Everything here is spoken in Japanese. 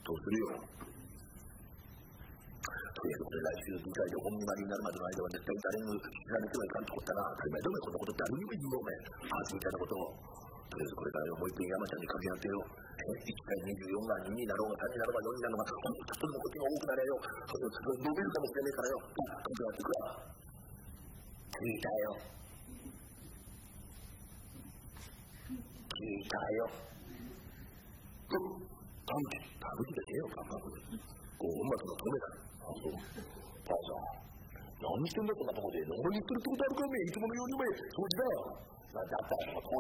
どうするよ。とりあえずこれ来週議会で本決まりになるまでの間は絶対誰にも知られてはいかんとこったら、当たり前だろ、こんなこと誰にも言うよ、お前。パーティーみたいなことを。とりあえずこれからもう一遍山ちゃんに掛け合ってよ。1回24が2になろうが3になろうが4になろうが、ちょっとでもこっちが多くなれよ。伸びるかもしれないからよ。掛け合ってくわ。聞いたよ。聞いたよ。なんで食べてねえよ、パパ。こう、うまくの止めない。母さん、何してんだこんなとこで。俺言ってるってことあるかね、いつものようにお前、掃除だ。だったら、父